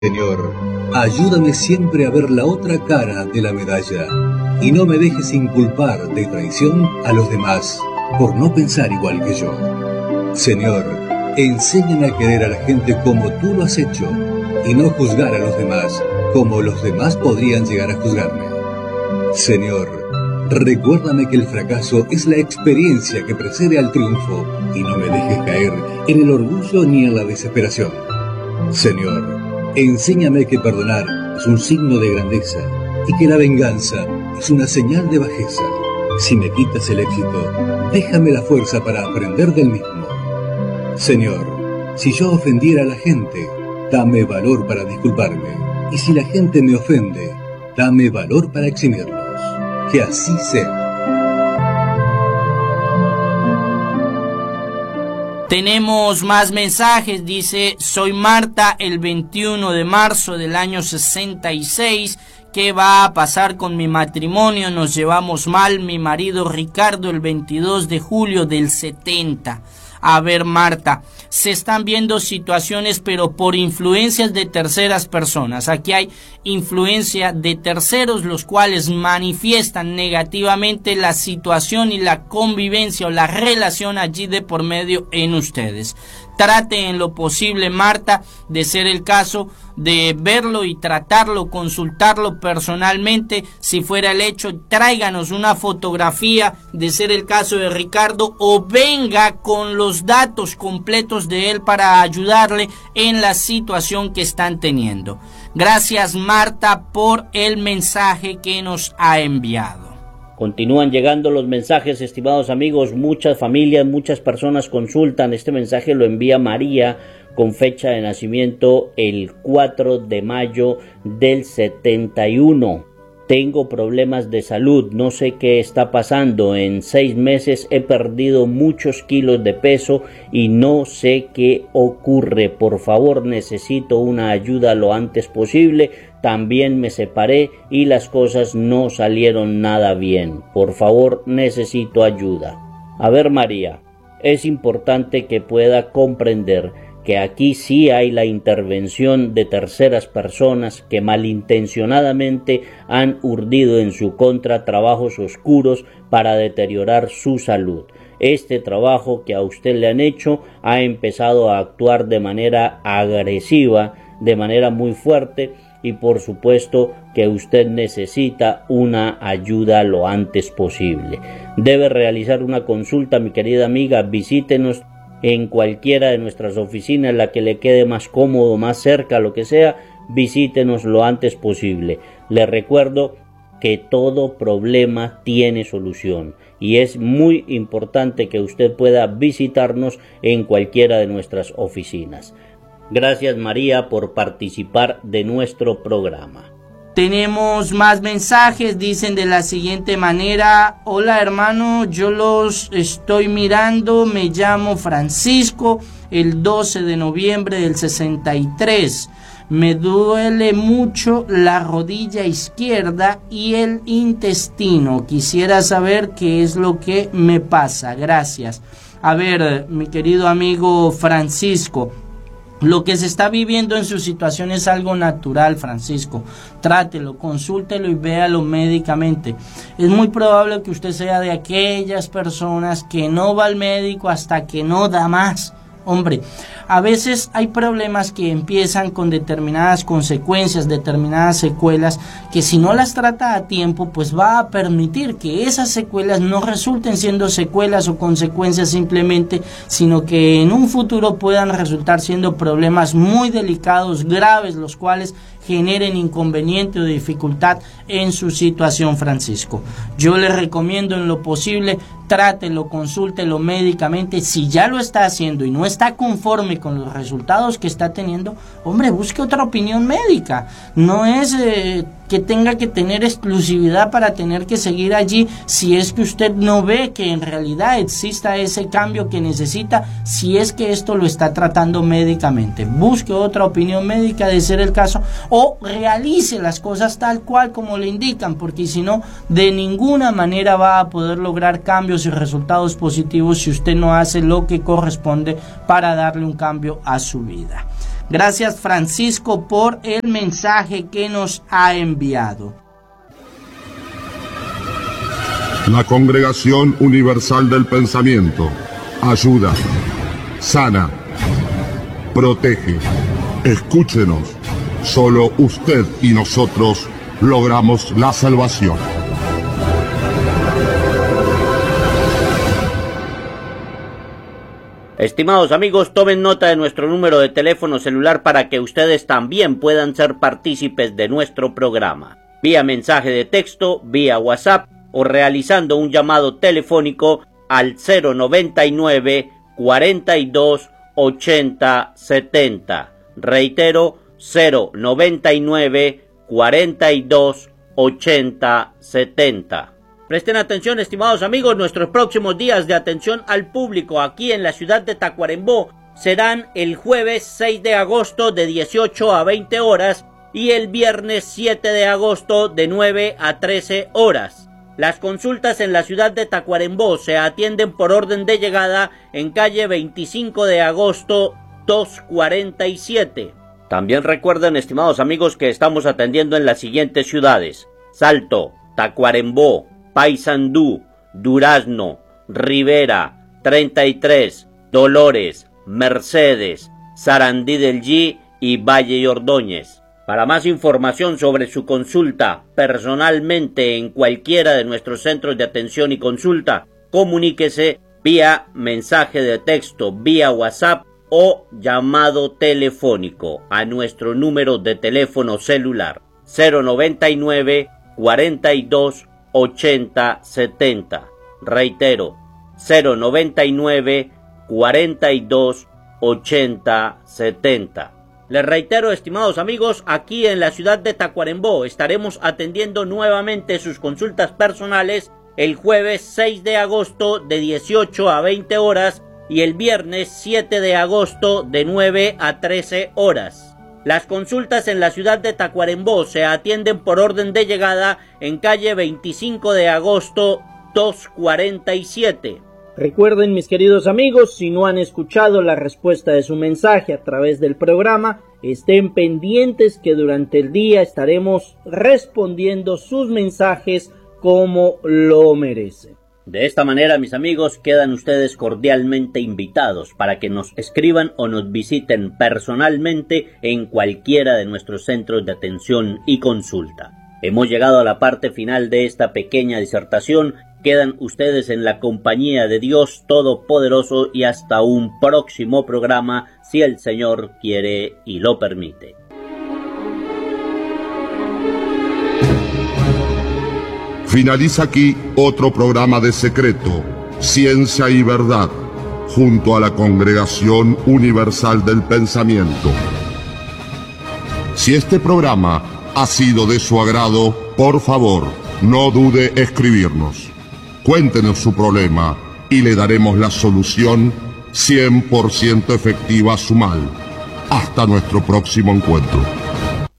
Señor, ayúdame siempre a ver la otra cara de la medalla y no me dejes inculpar de traición a los demás por no pensar igual que yo. Señor, enséñame a querer a la gente como tú lo has hecho y no juzgar a los demás como los demás podrían llegar a juzgarme. Señor, recuérdame que el fracaso es la experiencia que precede al triunfo y no me dejes caer en el orgullo ni en la desesperación. Señor, enséñame que perdonar es un signo de grandeza y que la venganza es una señal de bajeza. Si me quitas el éxito, déjame la fuerza para aprender del mismo. Señor, si yo ofendiera a la gente, dame valor para disculparme. Y si la gente me ofende, dame valor para eximirlos. Que así sea. Tenemos más mensajes, dice, soy Marta, el 21 de marzo del año 66, ¿qué va a pasar con mi matrimonio? Nos llevamos mal, mi marido Ricardo, el 22 de julio del 70. A ver, Marta, se están viendo situaciones, pero por influencias de terceras personas. Aquí hay influencia de terceros, los cuales manifiestan negativamente la situación y la convivencia o la relación allí de por medio en ustedes. Trate en lo posible, Marta, de ser el caso de verlo y tratarlo, consultarlo personalmente. Si fuera el hecho, tráiganos una fotografía de ser el caso de Ricardo o venga con los datos completos de él para ayudarle en la situación que están teniendo. Gracias, Marta, por el mensaje que nos ha enviado. Continúan llegando los mensajes, estimados amigos. Muchas familias, muchas personas consultan. Este mensaje lo envía María con fecha de nacimiento el 4 de mayo del 71. Tengo problemas de salud, no sé qué está pasando. En 6 meses he perdido muchos kilos de peso y no sé qué ocurre. Por favor, necesito una ayuda lo antes posible. También me separé y las cosas no salieron nada bien. Por favor, necesito ayuda. A ver, María, es importante que pueda comprender que aquí sí hay la intervención de terceras personas que malintencionadamente han urdido en su contra trabajos oscuros para deteriorar su salud. Este trabajo que a usted le han hecho ha empezado a actuar de manera agresiva, de manera muy fuerte, y por supuesto que usted necesita una ayuda lo antes posible. Debe realizar una consulta, mi querida amiga. Visítenos en cualquiera de nuestras oficinas, la que le quede más cómodo, más cerca, lo que sea. Visítenos lo antes posible. Le recuerdo que todo problema tiene solución y es muy importante que usted pueda visitarnos en cualquiera de nuestras oficinas. Gracias, María, por participar de nuestro programa. Tenemos más mensajes, dicen de la siguiente manera: hola hermano, yo los estoy mirando, me llamo Francisco, el 12 de noviembre del 63. Me duele mucho la rodilla izquierda y el intestino. Quisiera saber qué es lo que me pasa. Gracias. A ver, mi querido amigo Francisco, lo que se está viviendo en su situación es algo natural, Francisco. Trátelo, consúltelo y véalo médicamente. Es muy probable que usted sea de aquellas personas que no va al médico hasta que no da más. Hombre, a veces hay problemas que empiezan con determinadas consecuencias, determinadas secuelas, que si no las trata a tiempo, pues va a permitir que esas secuelas no resulten siendo secuelas o consecuencias simplemente, sino que en un futuro puedan resultar siendo problemas muy delicados, graves, los cuales generen inconveniente o dificultad en su situación, Francisco. Yo le recomiendo en lo posible, trátelo, consúltelo médicamente. Si ya lo está haciendo y no está conforme con los resultados que está teniendo, hombre, busque otra opinión médica. No es que tenga que tener exclusividad para tener que seguir allí si es que usted no ve que en realidad exista ese cambio que necesita, si es que esto lo está tratando médicamente. Busque otra opinión médica de ser el caso, o realice las cosas tal cual como le indican, porque si no, de ninguna manera va a poder lograr cambios y resultados positivos si usted no hace lo que corresponde para darle un cambio a su vida. Gracias, Francisco, por el mensaje que nos ha enviado. La Congregación Universal del Pensamiento ayuda, sana, protege. Escúchenos. Solo usted y nosotros logramos la salvación. Estimados amigos, tomen nota de nuestro número de teléfono celular para que ustedes también puedan ser partícipes de nuestro programa. Vía mensaje de texto, vía WhatsApp o realizando un llamado telefónico al 099 42 80 70. Reitero, 099 42 80 70. Presten atención, estimados amigos, nuestros próximos días de atención al público aquí en la ciudad de Tacuarembó serán el jueves 6 de agosto de 18 a 20 horas y el viernes 7 de agosto de 9 a 13 horas. Las consultas en la ciudad de Tacuarembó se atienden por orden de llegada en calle 25 de agosto 247. También recuerden, estimados amigos, que estamos atendiendo en las siguientes ciudades: Salto, Tacuarembó, Paysandú, Durazno, Rivera, 33, Dolores, Mercedes, Sarandí del G y Valle y Ordóñez. Para más información sobre su consulta personalmente en cualquiera de nuestros centros de atención y consulta, comuníquese vía mensaje de texto, vía WhatsApp o llamado telefónico a nuestro número de teléfono celular 099 42 80 70. Reitero, 099 42 80 70. Les reitero, estimados amigos, aquí en la ciudad de Tacuarembó estaremos atendiendo nuevamente sus consultas personales el jueves 6 de agosto de 18 a 20 horas y el viernes 7 de agosto de 9 a 13 horas. Las consultas en la ciudad de Tacuarembó se atienden por orden de llegada en calle 25 de agosto 247. Recuerden, mis queridos amigos, si no han escuchado la respuesta de su mensaje a través del programa, estén pendientes que durante el día estaremos respondiendo sus mensajes como lo merecen. De esta manera, mis amigos, quedan ustedes cordialmente invitados para que nos escriban o nos visiten personalmente en cualquiera de nuestros centros de atención y consulta. Hemos llegado a la parte final de esta pequeña disertación. Quedan ustedes en la compañía de Dios Todopoderoso y hasta un próximo programa, si el Señor quiere y lo permite. Finaliza aquí otro programa de Secreto, Ciencia y Verdad, junto a la Congregación Universal del Pensamiento. Si este programa ha sido de su agrado, por favor, no dude escribirnos. Cuéntenos su problema y le daremos la solución 100% efectiva a su mal. Hasta nuestro próximo encuentro.